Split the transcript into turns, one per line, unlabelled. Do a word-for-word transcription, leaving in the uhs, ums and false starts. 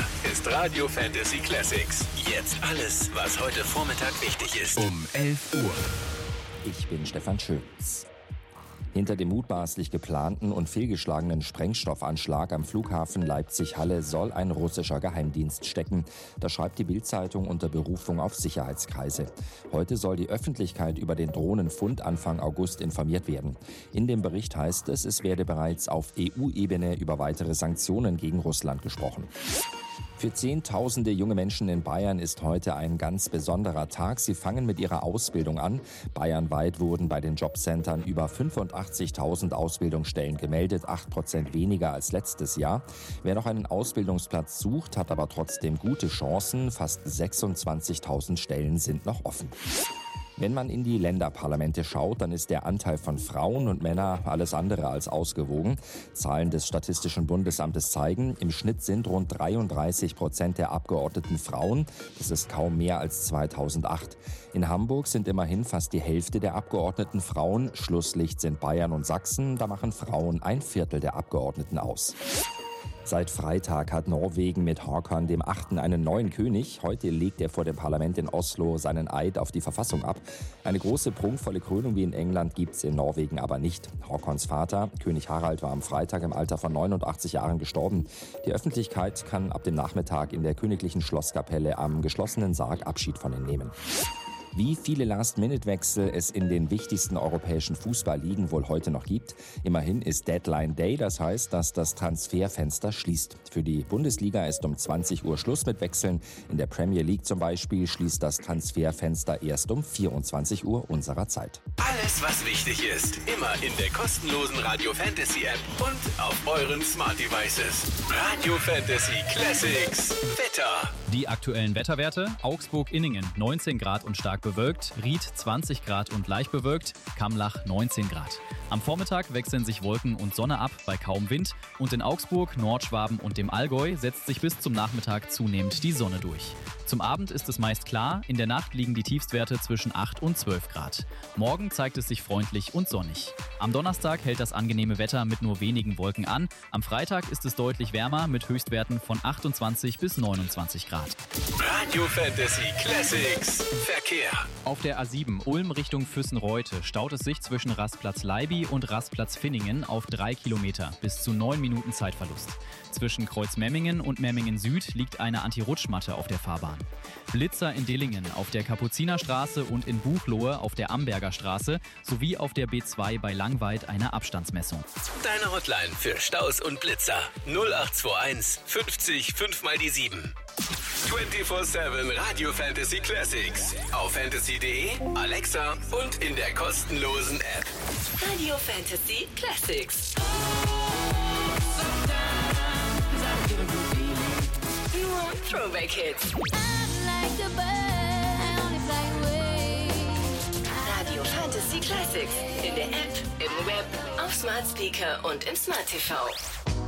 ist Radio Fantasy Classics. Jetzt alles, was heute Vormittag wichtig ist. Um elf Uhr.
Ich bin Stefan Schöns. Hinter dem mutmaßlich geplanten und fehlgeschlagenen Sprengstoffanschlag am Flughafen Leipzig-Halle soll ein russischer Geheimdienst stecken. Das schreibt die Bild-Zeitung unter Berufung auf Sicherheitskreise. Heute soll die Öffentlichkeit über den Drohnenfund Anfang August informiert werden. In dem Bericht heißt es, es werde bereits auf E U-Ebene über weitere Sanktionen gegen Russland gesprochen. Für Zehntausende junge Menschen in Bayern ist heute ein ganz besonderer Tag. Sie fangen mit ihrer Ausbildung an. Bayernweit wurden bei den Jobcentern über fünfundachtzigtausend Ausbildungsstellen gemeldet, acht Prozent weniger als letztes Jahr. Wer noch einen Ausbildungsplatz sucht, hat aber trotzdem gute Chancen. Fast sechsundzwanzigtausend Stellen sind noch offen. Wenn man in die Länderparlamente schaut, dann ist der Anteil von Frauen und Männern alles andere als ausgewogen. Zahlen des Statistischen Bundesamtes zeigen, im Schnitt sind rund dreiunddreißig Prozent der Abgeordneten Frauen. Das ist kaum mehr als zweitausendacht. In Hamburg sind immerhin fast die Hälfte der Abgeordneten Frauen. Schlusslicht sind Bayern und Sachsen. Da machen Frauen ein Viertel der Abgeordneten aus. Seit Freitag hat Norwegen mit Håkon dem Achten einen neuen König. Heute legt er vor dem Parlament in Oslo seinen Eid auf die Verfassung ab. Eine große, prunkvolle Krönung wie in England gibt's in Norwegen aber nicht. Håkons Vater, König Harald, war am Freitag im Alter von neunundachtzig Jahren gestorben. Die Öffentlichkeit kann ab dem Nachmittag in der königlichen Schlosskapelle am geschlossenen Sarg Abschied von ihm nehmen. Wie viele Last-Minute-Wechsel es in den wichtigsten europäischen Fußballligen wohl heute noch gibt. Immerhin ist Deadline Day, das heißt, dass das Transferfenster schließt. Für die Bundesliga ist um zwanzig Uhr Schluss mit Wechseln. In der Premier League zum Beispiel schließt das Transferfenster erst um vierundzwanzig Uhr unserer Zeit.
Alles, was wichtig ist, immer in der kostenlosen Radio Fantasy App und auf euren Smart Devices. Radio Fantasy Classics. Wetter.
Die aktuellen Wetterwerte: Augsburg-Inningen neunzehn Grad und stark bewölkt, Ried zwanzig Grad und leicht bewölkt, Kamlach neunzehn Grad. Am Vormittag wechseln sich Wolken und Sonne ab bei kaum Wind und in Augsburg, Nordschwaben und dem Allgäu setzt sich bis zum Nachmittag zunehmend die Sonne durch. Zum Abend ist es meist klar, in der Nacht liegen die Tiefstwerte zwischen acht und zwölf Grad. Morgen zeigt es sich freundlich und sonnig. Am Donnerstag hält das angenehme Wetter mit nur wenigen Wolken an. Am Freitag ist es deutlich wärmer mit Höchstwerten von achtundzwanzig bis neunundzwanzig Grad.
Radio Fantasy Classics. Verkehr.
Auf der A sieben Ulm Richtung Füssen-Reute staut es sich zwischen Rastplatz Leiby und Rastplatz Finningen auf drei Kilometer bis zu neun Minuten Zeitverlust. Zwischen Kreuz-Memmingen und Memmingen Süd liegt eine Anti-Rutschmatte auf der Fahrbahn. Blitzer in Dillingen auf der Kapuzinerstraße und in Buchloe auf der Amberger Straße sowie auf der B zwei bei Langweid eine Abstandsmessung.
Deine Hotline für Staus und Blitzer null acht zwei eins fünfzig fünf mal die sieben. vierundzwanzig sieben Radio Fantasy Classics. Auf fantasy punkt de, Alexa und in der kostenlosen App.
Radio Fantasy Classics. Nur Throwback-Hits. Radio Fantasy Classics. In der App, im Web, auf Smart Speaker und im Smart T V.